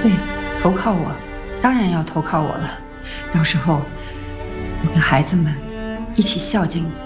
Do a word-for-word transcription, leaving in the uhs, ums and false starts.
对，投靠我，当然要投靠我了。到时候我跟孩子们一起孝敬你。